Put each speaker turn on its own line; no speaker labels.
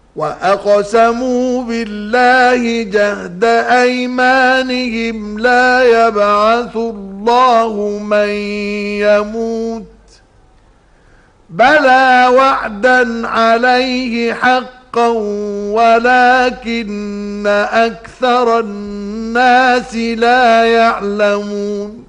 وأقسموا بالله جهد أيمانهم لا يبعث الله من يموت بلى وعدا عليه حقا ولكن أكثر الناس لا يعلمون